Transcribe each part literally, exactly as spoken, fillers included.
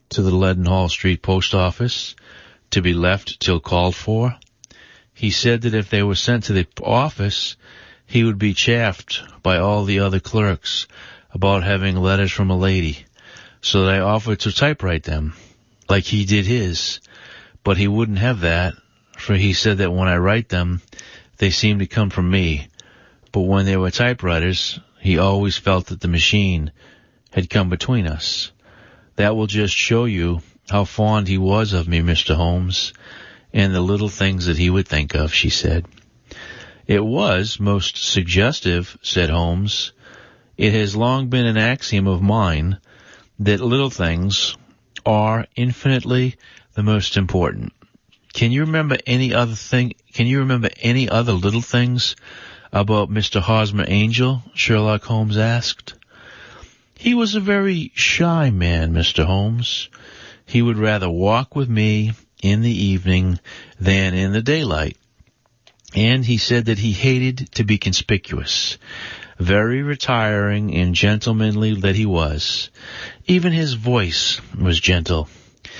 to the Leadenhall Street post office to be left till called for. He said that if they were sent to the office, he would be chaffed by all the other clerks about having letters from a lady, so that I offered to typewrite them, like he did his. But he wouldn't have that, for he said that when I write them, they seem to come from me. But when they were typewriters, he always felt that the machine had come between us. That will just show you how fond he was of me, Mister Holmes, and the little things that he would think of, she said. It was most suggestive, said Holmes. It has long been an axiom of mine that little things are infinitely the most important. Can you remember any other thing? Can you remember any other little things about Mister Hosmer Angel? Sherlock Holmes asked. He was a very shy man, Mister Holmes. He would rather walk with me in the evening than in the daylight. And he said that he hated to be conspicuous. Very retiring and gentlemanly that he was. Even his voice was gentle.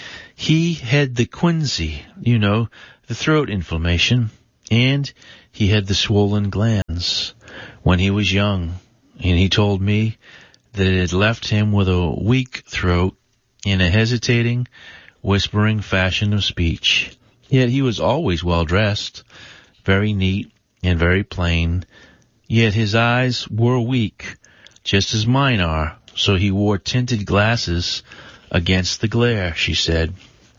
He had the quinsy, you know, the throat inflammation, and he had the swollen glands when he was young, and he told me that it had left him with a weak throat and a hesitating, whispering fashion of speech. Yet he was always well dressed, very neat and very plain, yet his eyes were weak, just as mine are, so he wore tinted glasses against the glare, she said.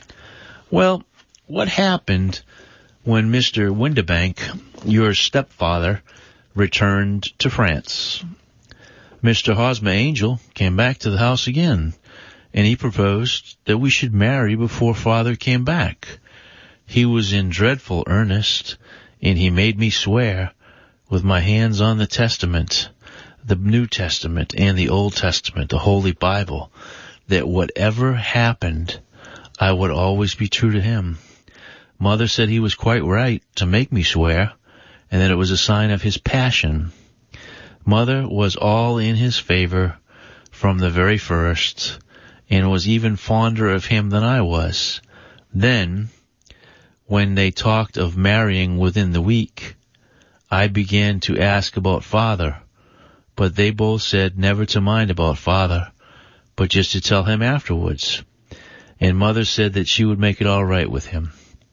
Well, what happened when Mister Windibank, your stepfather, returned to France? Mister Hosmer Angel came back to the house again, and he proposed that we should marry before father came back. He was in dreadful earnest, and he made me swear, with my hands on the Testament, the New Testament and the Old Testament, the Holy Bible, that whatever happened, I would always be true to him. Mother said he was quite right to make me swear, and that it was a sign of his passion. Mother was all in his favor from the very first, and was even fonder of him than I was. Then, when they talked of marrying within the week, I began to ask about father, but they both said never to mind about father, but just to tell him afterwards. And Mother said that she would make it all right with him.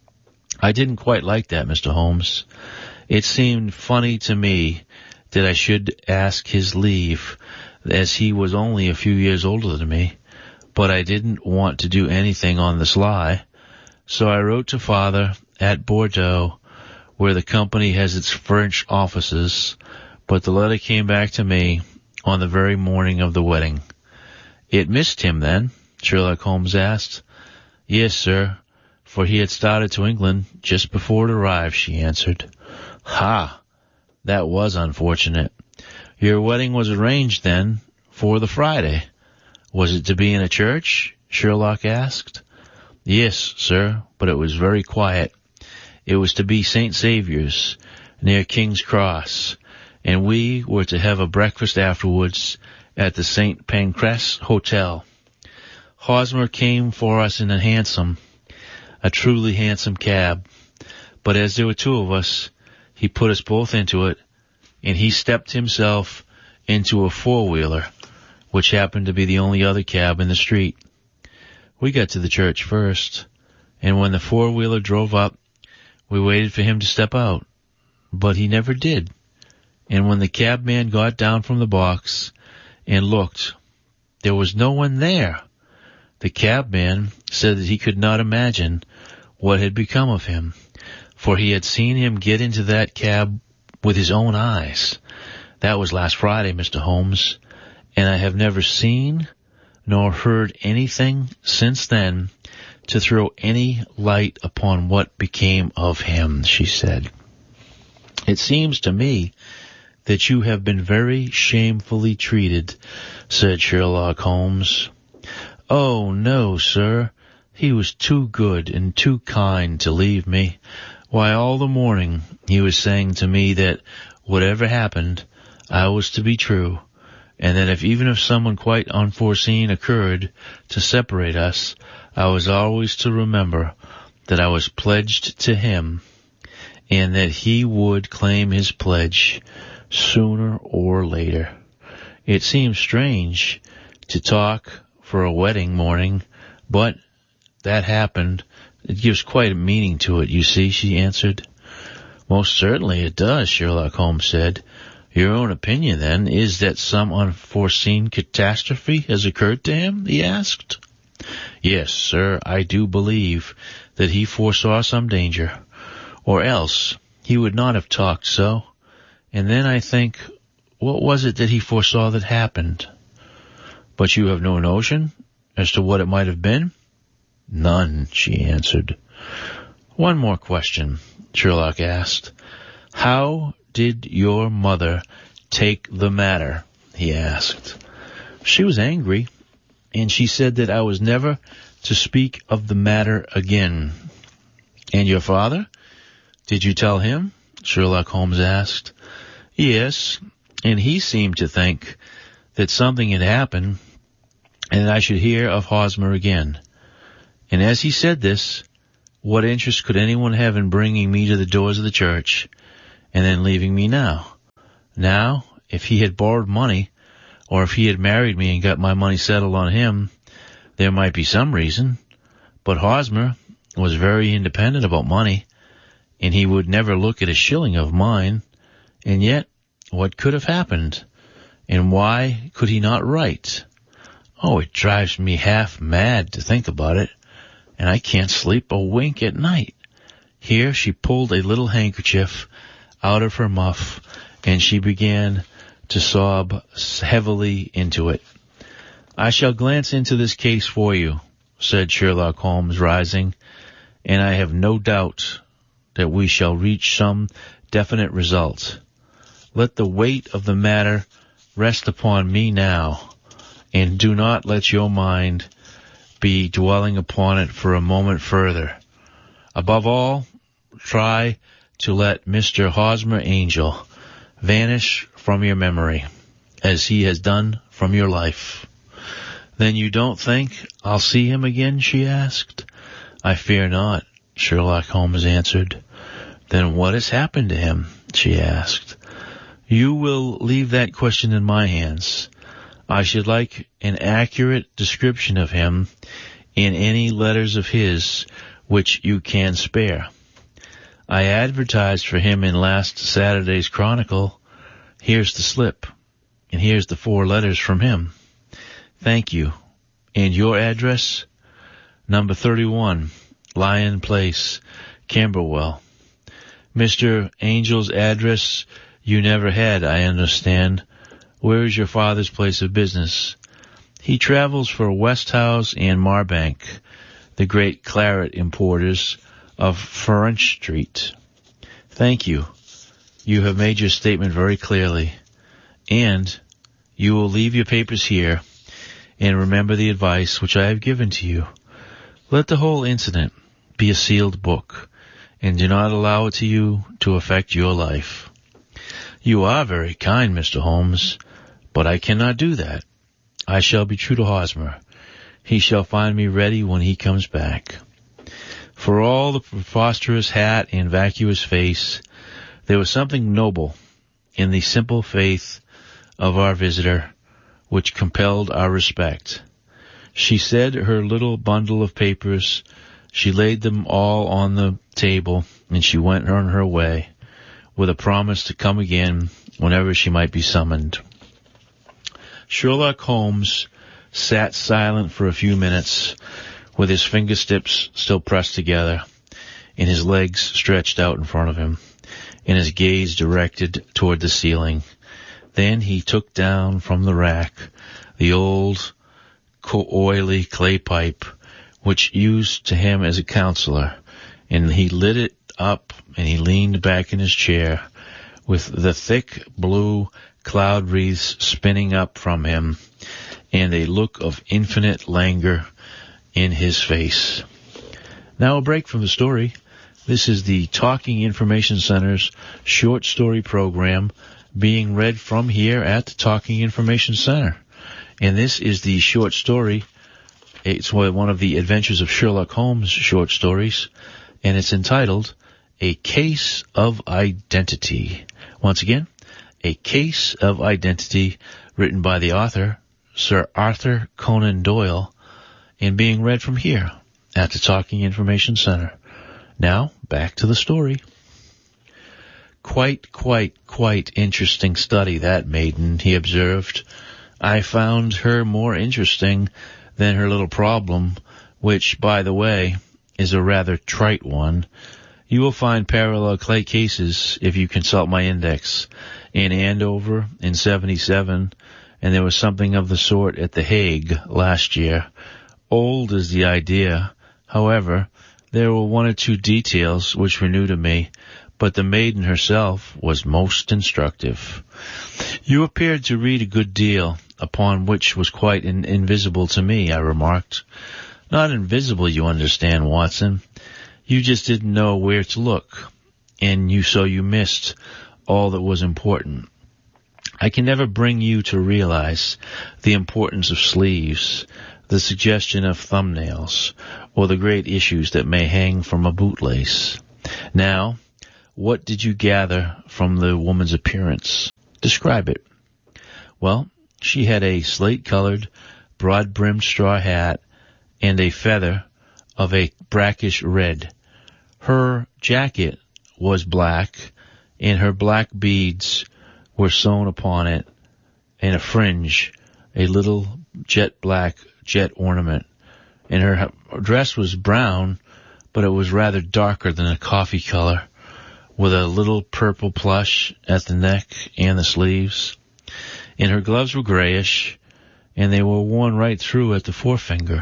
I didn't quite like that, Mister Holmes. It seemed funny to me that I should ask his leave, as he was only a few years older than me, but I didn't want to do anything on the sly, so I wrote to father at Bordeaux, where the company has its French offices, but the letter came back to me on the very morning of the wedding. It missed him then? Sherlock Holmes asked. Yes, sir, for he had started to England just before it arrived, she answered. Ha! That was unfortunate. Your wedding was arranged, then, for the Friday. Was it to be in a church? Sherlock asked. Yes, sir, but it was very quiet. It was to be Saint Saviour's, near King's Cross, and we were to have a breakfast afterwards at the Saint Pancras Hotel. Hosmer came for us in a hansom, a truly handsome cab, but as there were two of us, he put us both into it, and he stepped himself into a four-wheeler, which happened to be the only other cab in the street. We got to the church first, and when the four-wheeler drove up, we waited for him to step out, but he never did. And when the cabman got down from the box and looked, there was no one there. The cabman said that he could not imagine what had become of him, for he had seen him get into that cab with his own eyes. That was last Friday, Mister Holmes, and I have never seen nor heard anything since then to throw any light upon what became of him, she said. It seems to me that you have been very shamefully treated, said Sherlock Holmes. Oh, no, sir. He was too good and too kind to leave me. Why, all the morning he was saying to me that whatever happened, I was to be true, and that if even if someone quite unforeseen occurred to separate us, I was always to remember that I was pledged to him, and that he would claim his pledge sooner or later. It seems strange to talk for a wedding morning, but that happened. It gives quite a meaning to it, you see, she answered. Most certainly it does, Sherlock Holmes said. Your own opinion, then, is that some unforeseen catastrophe has occurred to him? He asked. Yes, sir, I do believe that he foresaw some danger, or else he would not have talked so. And then I think, what was it that he foresaw that happened? But you have no notion as to what it might have been? None, she answered. One more question, Sherlock asked. How did your mother take the matter? He asked. She was angry, and she said that I was never to speak of the matter again. And your father? Did you tell him? Sherlock Holmes asked. Yes, and he seemed to think that something had happened, and that I should hear of Hosmer again. And as he said this, what interest could anyone have in bringing me to the doors of the church and then leaving me now? Now, if he had borrowed money, or if he had married me and got my money settled on him, there might be some reason. But Hosmer was very independent about money, and he would never look at a shilling of mine. And yet, what could have happened? And why could he not write? Oh, it drives me half mad to think about it, and I can't sleep a wink at night. Here she pulled a little handkerchief out of her muff, and she began to sob heavily into it. I shall glance into this case for you, said Sherlock Holmes, rising, and I have no doubt that we shall reach some definite result. Let the weight of the matter rest upon me now, and do not let your mind be dwelling upon it for a moment further. Above all, try to let Mister Hosmer Angel vanish from your memory, as he has done from your life. Then you don't think I'll see him again? She asked. I fear not, Sherlock Holmes answered. Then what has happened to him? She asked. You will leave that question in my hands. I should like an accurate description of him in any letters of his which you can spare. I advertised for him in last Saturday's Chronicle. Here's the slip, and here's the four letters from him. Thank you. And your address? Number thirty-one, Lion Place, Camberwell. Mister Angel's address you never had, I understand. Where is your father's place of business? He travels for Westhouse and Marbank, the great claret importers of French Street. Thank you. You have made your statement very clearly. And you will leave your papers here, and remember the advice which I have given to you. Let the whole incident be a sealed book, and do not allow it to you to affect your life. You are very kind, Mister Holmes, but I cannot do that. I shall be true to Hosmer. He shall find me ready when he comes back. For all the preposterous hat and vacuous face, there was something noble in the simple faith of our visitor, which compelled our respect. She said her little bundle of papers, she laid them all on the table, and she went on her way, with a promise to come again whenever she might be summoned. Sherlock Holmes sat silent for a few minutes, with his fingertips still pressed together, and his legs stretched out in front of him, and his gaze directed toward the ceiling. Then he took down from the rack the old, oily clay pipe, which used to him as a counselor, and he lit it up, and he leaned back in his chair, with the thick blue cloud wreaths spinning up from him, and a look of infinite languor in his face. Now a break from the story. This is the Talking Information Center's short story program, being read from here at the Talking Information Center. And this is the short story. It's one of the Adventures of Sherlock Holmes short stories, and it's entitled A Case of Identity. Once again, A Case of Identity, written by the author, Sir Arthur Conan Doyle, and being read from here at the Talking Information Center. Now, back to the story. Quite, quite, quite interesting study, that maiden, he observed. I found her more interesting than her little problem, which, by the way, is a rather trite one. You will find parallel clay cases if you consult my index. In Andover in seventy-seven, and there was something of the sort at The Hague last year. Old is the idea. However, there were one or two details which were new to me, but the maiden herself was most instructive. You appeared to read a good deal, upon which was quite in- invisible to me, I remarked. Not invisible, you understand, Watson. You just didn't know where to look, and you so you missed all that was important. I can never bring you to realize the importance of sleeves, the suggestion of thumbnails, or the great issues that may hang from a bootlace. Now, what did you gather from the woman's appearance? Describe it. Well, she had a slate-colored, broad-brimmed straw hat and a feather of a brackish red. Her jacket was black, and her black beads were sewn upon it in a fringe, a little jet-black jet ornament. And her dress was brown, but it was rather darker than a coffee color, with a little purple plush at the neck and the sleeves. And her gloves were grayish, and they were worn right through at the forefinger.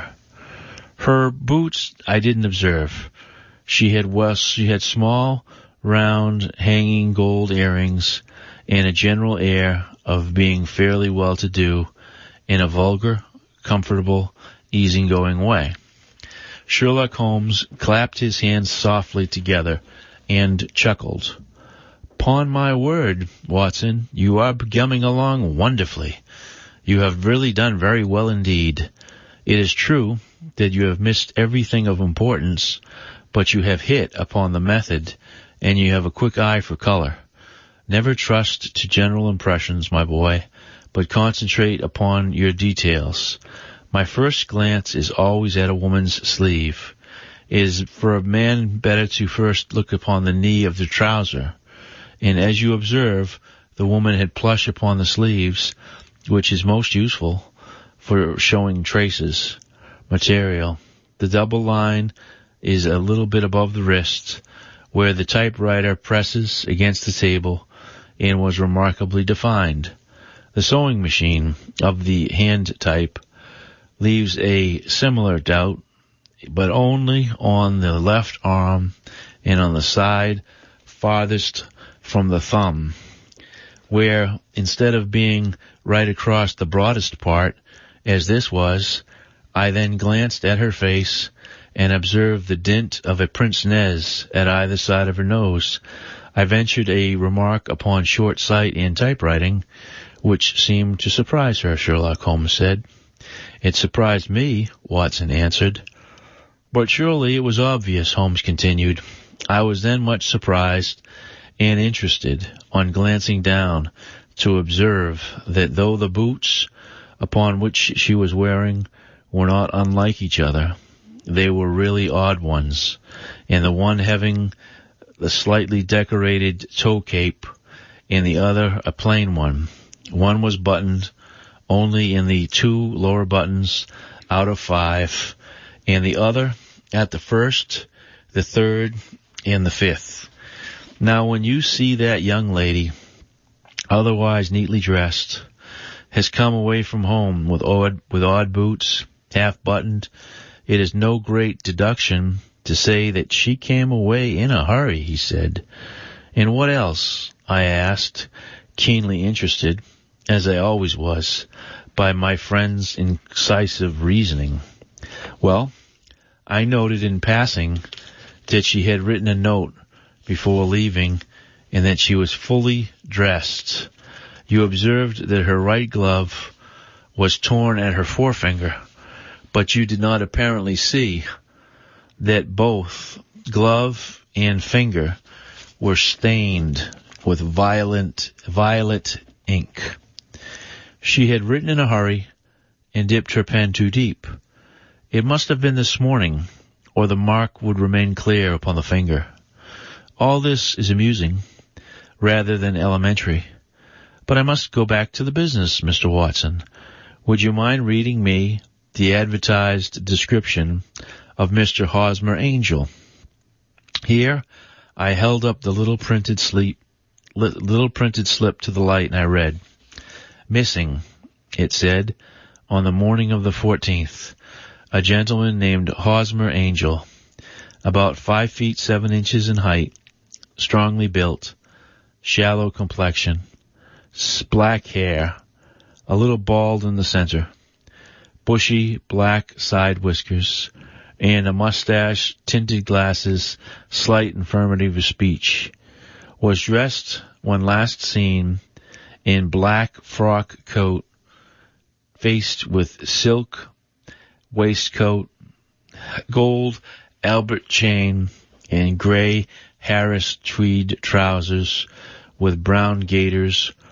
Her boots I didn't observe. She had well, she had small, round, hanging gold earrings, and a general air of being fairly well-to-do in a vulgar, comfortable, easy-going way. Sherlock Holmes clapped his hands softly together and chuckled. "'Pon my word, Watson, you are coming along wonderfully. You have really done very well indeed. It is true that you have missed everything of importance, but you have hit upon the method, and you have a quick eye for color. Never trust to general impressions, my boy, but concentrate upon your details. My first glance is always at a woman's sleeve. It is for a man better to first look upon the knee of the trouser, and as you observe, the woman had plush upon the sleeves, which is most useful for showing traces. Material. The double line is a little bit above the wrist, where the typewriter presses against the table, and was remarkably defined. The sewing machine of the hand type leaves a similar doubt, but only on the left arm and on the side farthest from the thumb, where instead of being right across the broadest part, as this was, I then glanced at her face and observed the dint of a pince nez at either side of her nose. I ventured a remark upon short sight in typewriting, which seemed to surprise her, Sherlock Holmes said. It surprised me, Watson answered. But surely it was obvious, Holmes continued. I was then much surprised and interested on glancing down to observe that though the boots upon which she was wearing were not unlike each other, they were really odd ones, and the one having the slightly decorated toe cape and the other a plain one. One was buttoned only in the two lower buttons out of five, and the other at the first, the third, and the fifth. Now, when you see that young lady, otherwise neatly dressed, has come away from home with odd, with odd boots, half-buttoned, it is no great deduction to say that she came away in a hurry, he said. And what else? I asked, keenly interested, as I always was, by my friend's incisive reasoning. Well, I noted in passing that she had written a note before leaving, and that she was fully dressed. You observed that her right glove was torn at her forefinger, but you did not apparently see that both glove and finger were stained with violent, violet ink. She had written in a hurry and dipped her pen too deep. It must have been this morning, or the mark would remain clear upon the finger. All this is amusing, rather than elementary. But I must go back to the business, Mister Watson. Would you mind reading me the advertised description of Mister Hosmer Angel? Here, I held up the little printed slip, little printed slip to the light, and I read, "Missing," it said, "on the morning of the fourteenth, a gentleman named Hosmer Angel, about five feet seven inches in height, strongly built, shallow complexion, black hair, a little bald in the center, bushy black side whiskers, and a mustache, tinted glasses, slight infirmity of speech, was dressed, when last seen, in black frock coat, faced with silk waistcoat, gold Albert chain, and gray Harris tweed trousers with brown gaiters